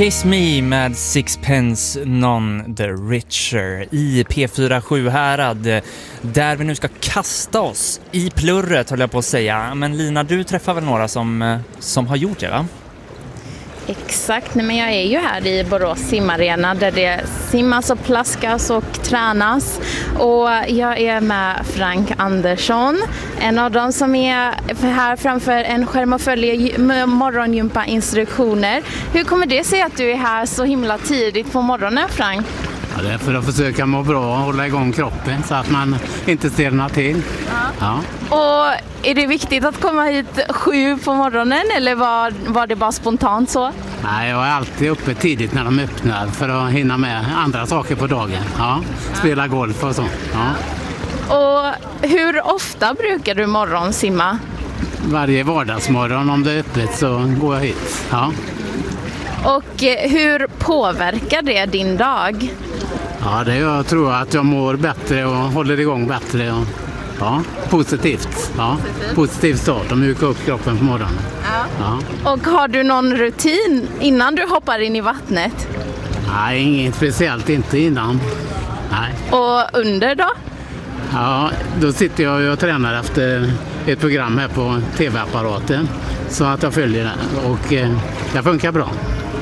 Kiss Me med Sixpence None the Richer i P4 Sjuhärad, där vi nu ska kasta oss i plurret, höll jag på att säga. Men Lina, du träffar väl några som har gjort det, va? Exakt, men jag är ju här i Borås simarena där det simmas och plaskas och tränas, och jag är med Frank Andersson, en av dem som är här framför en skärm och följer morgongympa-instruktioner. Hur kommer det sig att du är här så himla tidigt på morgonen, Frank? Ja, det är för att försöka må bra och hålla igång kroppen så att man inte stelnar till. Ja. Och är det viktigt att komma hit 7 på morgonen, eller var det bara spontant så? Nej, jag är alltid uppe tidigt när de öppnar för att hinna med andra saker på dagen. Ja. Spela golf och så. Ja. Och hur ofta brukar du morgonsimma? Varje vardagsmorgon om det är öppet så går jag hit. Ja. Och hur påverkar det din dag? Ja, det jag tror att jag mår bättre och håller igång bättre. Och, ja, positivt. Ja, positiv start och mjuka upp kroppen på morgonen. Ja. Och har du någon rutin innan du hoppar in i vattnet? Nej, inget speciellt, inte innan. Nej. Och under då? Ja, då sitter jag och tränar efter ett program här på tv-apparaten så att jag följer det, och det funkar bra.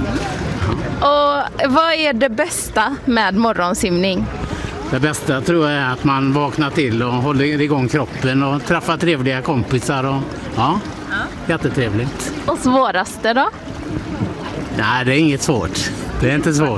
Och vad är det bästa med morgonsimning? Det bästa tror jag är att man vaknar till och håller igång kroppen och träffar trevliga kompisar. Och, ja, jättetrevligt. Och svåraste då? Nej, det är inget svårt. Det är inte svårt.